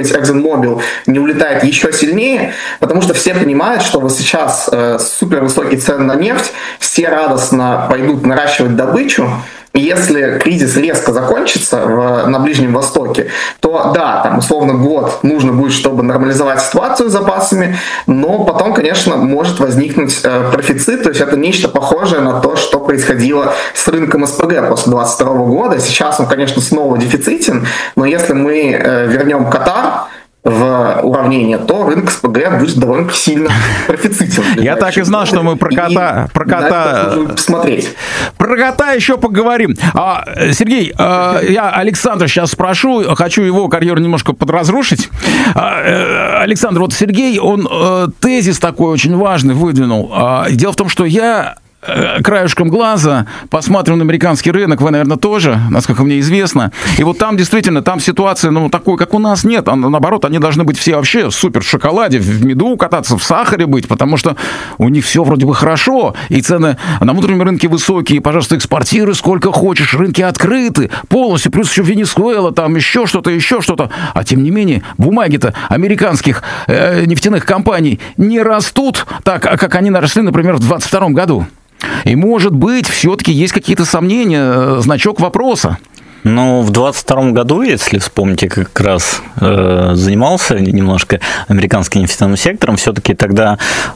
какой-нибудь ExxonMobil не улетает еще сильнее, потому что все понимают, что вот сейчас супер высокие цены на нефть, все радостно пойдут наращивать добычу. Если кризис резко закончится на Ближнем Востоке, то да, там условно год нужно будет, чтобы нормализовать ситуацию с запасами, но потом, конечно, может возникнуть профицит, то есть это нечто похожее на то, что происходило с рынком СПГ после 2022 года. Сейчас он, конечно, снова дефицитен, но если мы вернем Катар в уравнение, то рынок СПГ будет довольно сильно профицитен. Я так и знал, что мы про кота посмотреть. Про кота еще поговорим. Сергей, я Александра сейчас спрошу, хочу его карьеру немножко подразрушить. Александр, вот Сергей, он тезис такой очень важный выдвинул. Дело в том, что я краешком глаза посмотрим на американский рынок, вы, наверное, тоже, насколько мне известно. И вот там действительно, там ситуация, такой, как у нас, нет. Наоборот, они должны быть все вообще супер в шоколаде, в меду кататься, в сахаре быть, потому что у них все вроде бы хорошо, и цены на внутреннем рынке высокие, и, пожалуйста, экспортируй сколько хочешь, рынки открыты полностью, плюс еще Венесуэла, там еще что-то. А тем не менее, бумаги-то американских нефтяных компаний не растут так, как они росли, например, в 2022 году. И, может быть, все-таки есть какие-то сомнения, значок вопроса. Ну, в 2022 году, если вспомните, как раз занимался немножко американским нефтяным сектором, все-таки тогда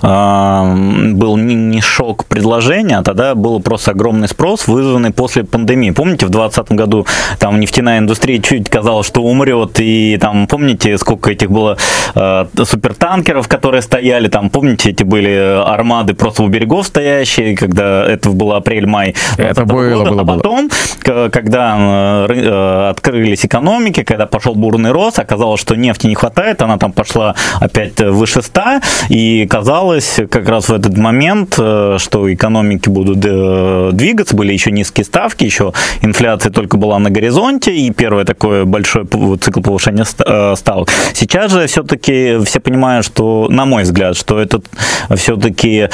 был не шок предложения, а тогда был просто огромный спрос, вызванный после пандемии. Помните, в 2020 году там нефтяная индустрия чуть казалось, что умрет, и там, помните, сколько этих было супертанкеров, которые стояли, там, помните, эти были армады просто у берегов стоящие, когда это было апрель-май. Это было. А потом, когда открылись экономики, когда пошел бурный рост, оказалось, что нефти не хватает, она там пошла опять выше 100, и казалось как раз в этот момент, что экономики будут двигаться, были еще низкие ставки, еще инфляция только была на горизонте, и первый такой большой цикл повышения ставок. Сейчас же все-таки все понимают, что, на мой взгляд, что это все-таки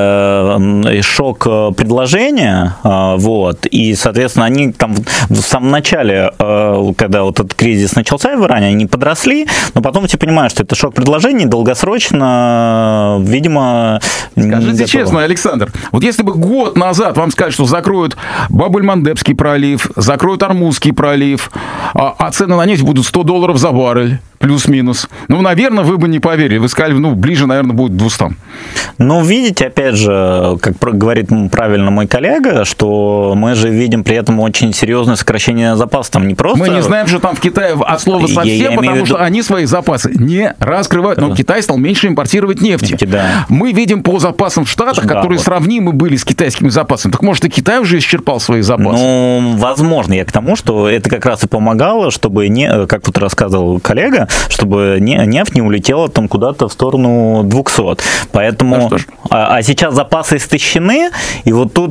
шок предложения, вот, и, соответственно, они там в самом начале, когда вот этот кризис начался в Иране, они подросли, но потом все понимают, что это шок предложений, долгосрочно, видимо, Скажите честно, Александр, вот если бы год назад вам сказали, что закроют Баб-эль-Мандебский пролив, закроют Ормузский пролив, а цены на нефть будут $100 за баррель, плюс-минус, наверное, вы бы не поверили. Вы сказали, ближе, наверное, будет 200. Ну, видите, опять же, как говорит правильно мой коллега, что мы же видим при этом очень серьезное сокращение запасов. Там не просто... Мы не знаем, что там в Китае от слова совсем, потому что они свои запасы не раскрывают. Но Китай стал меньше импортировать нефти. Да. Мы видим по запасам в Штатах, которые сравнимы были с китайскими запасами. Так может, и Китай уже исчерпал свои запасы? Ну, возможно. Я к тому, что это как раз и помогало, чтобы, как вот рассказывал коллега, чтобы нефть не улетела там куда-то в сторону 200. Поэтому... А сейчас запасы истощены, и вот тут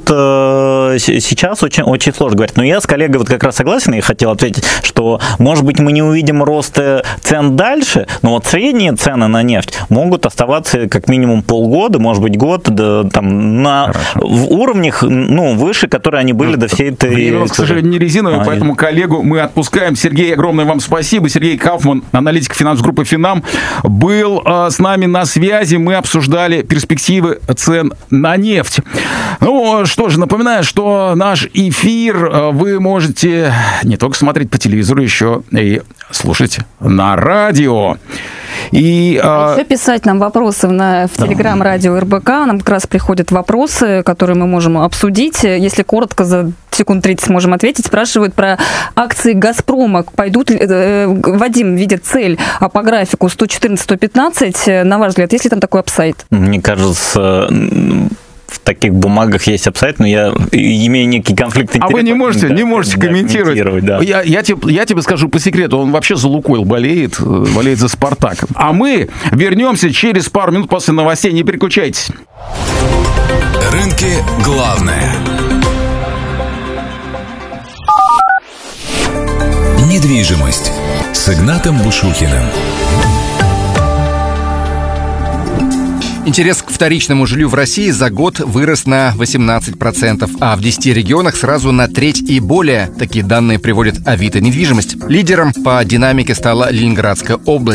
сейчас очень, очень сложно говорить. Но я с коллегой вот как раз согласен, и хотел ответить, что, может быть, мы не увидим роста цен дальше, но вот средние цены на нефть могут оставаться как минимум полгода, может быть, год, да, там, в уровнях, выше, которые они были до всей этой... Время, к сожалению, не резиновое, поэтому коллегу мы отпускаем. Сергей, огромное вам спасибо. Сергей Кауфман, аналитик финанс-группы «Финам», был с нами на связи. Мы обсуждали перспективы цен на нефть. Ну, что же, напоминаю, что наш эфир вы можете не только смотреть по телевизору, еще и слушать на радио. И еще писать нам вопросы в телеграм-радио РБК. Нам как раз приходят вопросы, которые мы можем обсудить. Если коротко, за секунд 30 можем ответить. Спрашивают про акции «Газпрома». Пойдут ли... Вадим видит цель по графику 114-115. На ваш взгляд, есть ли там такой апсайд? Мне кажется... В таких бумагах есть апсайд, но я имею некий конфликт интересов. А вы не можете комментировать. Да. Я тебе скажу по секрету, он вообще за «Лукойл» болеет за «Спартак». А мы вернемся через пару минут после новостей. Не переключайтесь. Рынки главное. Недвижимость с Игнатом Бушухиным. Интерес к вторичному жилью в России за год вырос на 18%, а в 10 регионах сразу на треть и более. Такие данные приводит Авито недвижимость. Лидером по динамике стала Ленинградская область.